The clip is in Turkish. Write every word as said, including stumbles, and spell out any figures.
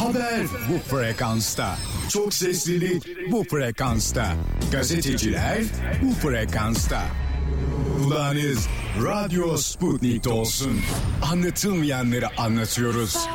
Haber bu frekansta. Çok seslilik bu frekansta. Gazeteciler bu frekansta. Kulağınız Radyo Sputnik'te olsun. Anlatılmayanları anlatıyoruz.